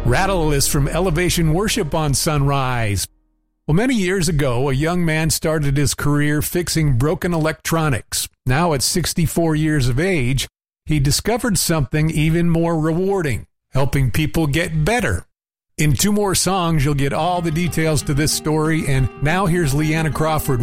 Rattle is from Elevation Worship on Sunrise. Well, many years ago, a young man started his career fixing broken electronics. Now, at 64 years of age, he discovered something even more rewarding, helping people get better. In 2 more songs, you'll get all the details to this story, and now here's Leanna Crawford